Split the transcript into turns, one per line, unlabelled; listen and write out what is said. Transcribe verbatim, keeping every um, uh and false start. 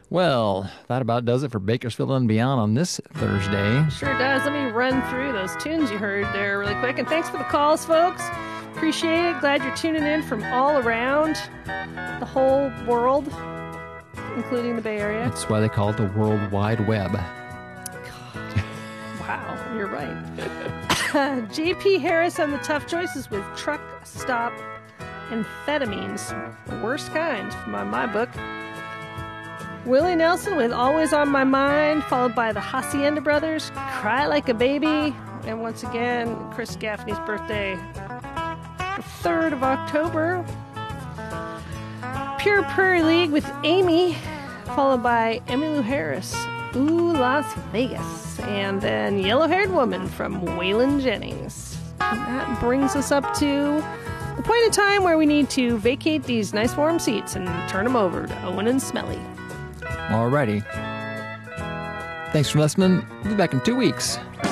Well, that about does it for Bakersfield and Beyond on this Thursday.
Sure does. Let me run through those tunes you heard there really quick. And thanks for the calls, folks. Appreciate it. Glad you're tuning in from all around the whole world, including the Bay Area.
That's why they call it the World Wide Web.
Wow, you're right. J P Harris on the Tough Choices with Truck Stop Amphetamines. The worst kind, from my book. Willie Nelson with Always on My Mind, followed by the Hacienda Brothers, Cry Like a Baby. And once again, Chris Gaffney's birthday, the third of October. Pure Prairie League with Amy, followed by Emmylou Harris, Ooh, Las Vegas. And then Yellow Haired Woman from Waylon Jennings. And that brings us up to the point in time where we need to vacate these nice warm seats and turn them over to Owen and Smelly.
Alrighty. Thanks for listening. We'll be back in two weeks.